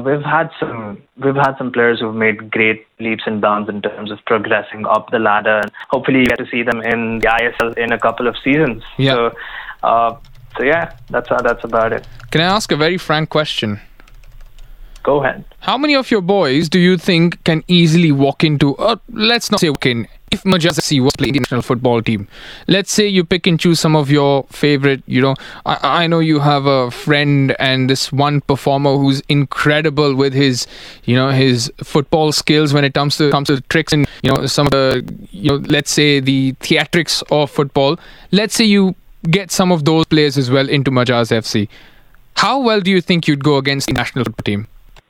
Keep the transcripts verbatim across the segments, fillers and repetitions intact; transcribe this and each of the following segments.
we've had some we've had some players who've made great leaps and bounds in terms of progressing up the ladder, and hopefully you get to see them in the I S L in a couple of seasons. Yeah. So, uh, so yeah, that's uh, that's about it. Can I ask a very frank question? Go ahead. How many of your boys do you think can easily walk into, uh, let's not say walk in, if Majaz F C was playing the national football team, let's say you pick and choose some of your favorite, you know, I, I know you have a friend and this one performer who's incredible with his, you know, his football skills when it comes to comes to tricks and, you know, some of the, you know, let's say the theatrics of football. Let's say you get some of those players as well into Majaz F C. How well do you think you'd go against the national football team?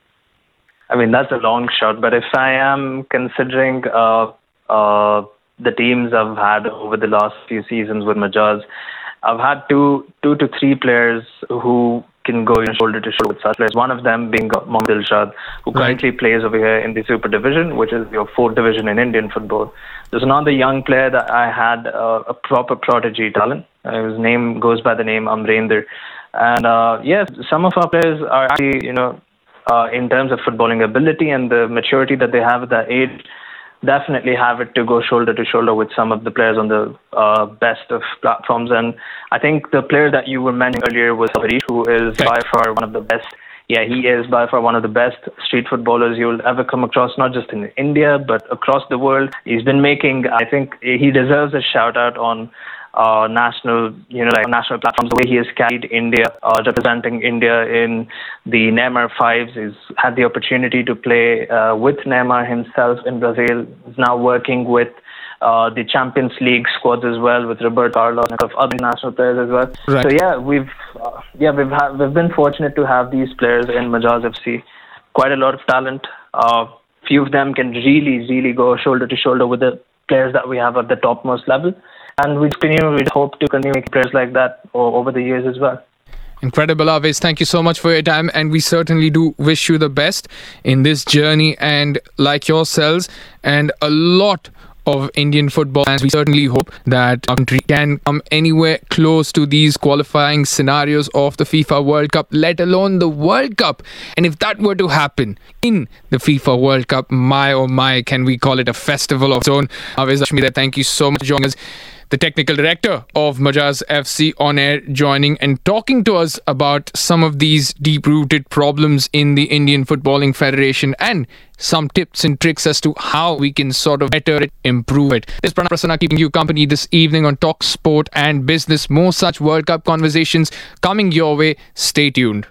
I mean, that's a long shot, but if I am considering uh, uh, the teams I've had over the last few seasons with Majaz, I've had two, two to three players who can go shoulder to shoulder with such players. One of them being Mohammad Dilshad, who Right. currently plays over here in the Super Division, which is your fourth division in Indian football. There's another young player that I had, uh, a proper prodigy talent. Uh, his name goes by the name Amrender. And uh, yes, some of our players are actually, you know, Uh, in terms of footballing ability and the maturity that they have at that age, definitely have it to go shoulder to shoulder with some of the players on the uh, best of platforms. And I think the player that you were mentioning earlier was Harish, who is by far one of the best. Yeah, he is by far one of the best street footballers you'll ever come across, not just in India, but across the world. He's been making, I think he deserves a shout out on Uh, national, you know, like national platforms. The way he has carried India, uh, representing India in the Neymar Fives, he's had the opportunity to play uh, with Neymar himself in Brazil. He's now working with uh, the Champions League squads as well, with Roberto Carlos and of other national players as well. Right. So yeah, we've uh, yeah we've ha- we've been fortunate to have these players in Majaz F C. Quite a lot of talent. Uh, few of them can really, really go shoulder to shoulder with the players that we have at the topmost level. And we continue, we hope to continue making players like that over the years as well. Incredible, Aviz. Thank you so much for your time, and we certainly do wish you the best in this journey. And like yourselves and a lot of Indian football fans, we certainly hope that our country can come anywhere close to these qualifying scenarios of the FIFA World Cup, let alone the World Cup. And if that were to happen in the FIFA World Cup, my oh my, can we call it a festival of its own. Aviz Ashmi, thank you so much for joining us. The technical director of Majaz F C on air, joining and talking to us about some of these deep-rooted problems in the Indian Footballing Federation and some tips and tricks as to how we can sort of better it, improve it. This is Pranav Prasanna keeping you company this evening on Talk Sport and Business. More such World Cup conversations coming your way. Stay tuned.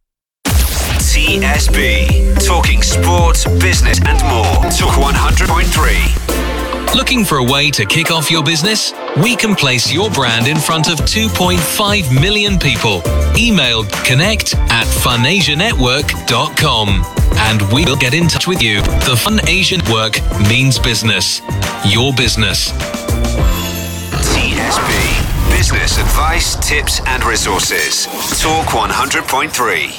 T S B, talking sports, business and more. Talk one hundred point three. Looking for a way to kick off your business? We can place your brand in front of two point five million people. Email connect at fun asia network dot com and we'll get in touch with you. The Fun Asia Network means business. Your business. T S B. Business advice, tips and resources. Talk one hundred point three.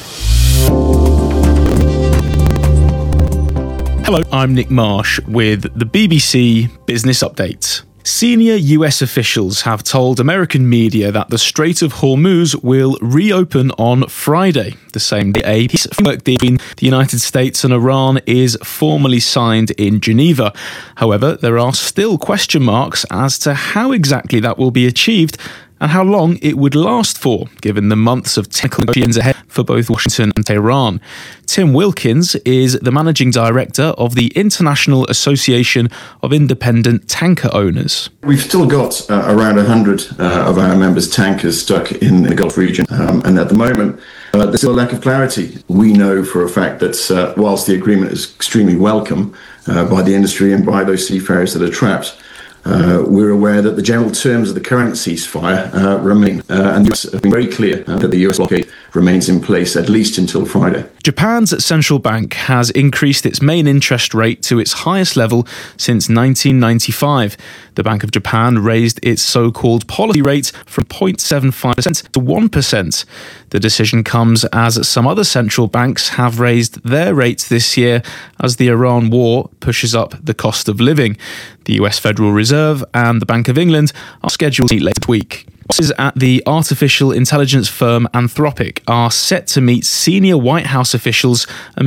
Hello, I'm Nick Marsh with the B B C Business Update. Senior U S officials have told American media that the Strait of Hormuz will reopen on Friday, the same day a peace framework between the United States and Iran is formally signed in Geneva. However, there are still question marks as to how exactly that will be achieved and how long it would last for, given the months of technical negotiations ahead for both Washington and Tehran. Tim Wilkins is the managing director of the International Association of Independent Tanker Owners. We've still got uh, around one hundred uh, of our members' tankers stuck in the Gulf region, um, and at the moment uh, there's still a lack of clarity. We know for a fact that uh, whilst the agreement is extremely welcome uh, by the industry and by those seafarers that are trapped, Uh, we're aware that the general terms of the current ceasefire uh, remain, uh, and the U S have been very clear uh, that the U S blockade remains in place at least until Friday. Japan's central bank has increased its main interest rate to its highest level since nineteen ninety-five. The Bank of Japan raised its so-called policy rate from zero point seven five percent to one percent. The decision comes as some other central banks have raised their rates this year as the Iran war pushes up the cost of living. The U S Federal Reserve and the Bank of England are scheduled to meet later this week. Bosses at the artificial intelligence firm Anthropic are set to meet senior White House officials